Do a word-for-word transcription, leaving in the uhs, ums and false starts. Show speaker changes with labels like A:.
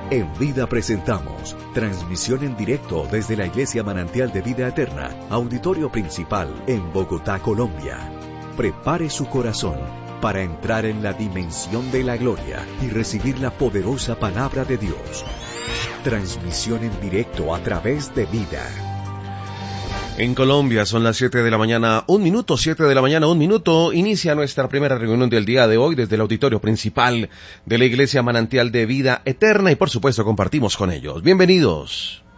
A: En Vida presentamos transmisión en directo desde la Iglesia Manantial de Vida Eterna, auditorio principal en Bogotá, Colombia. Prepare su corazón para entrar en la dimensión de la gloria y recibir la poderosa palabra de Dios. Transmisión en directo a través de Vida.
B: En Colombia son las siete de la mañana, un minuto, siete de la mañana, un minuto. Inicia nuestra primera reunión del día de hoy desde el auditorio principal de la Iglesia Manantial de Vida Eterna y por supuesto compartimos con ellos. Bienvenidos.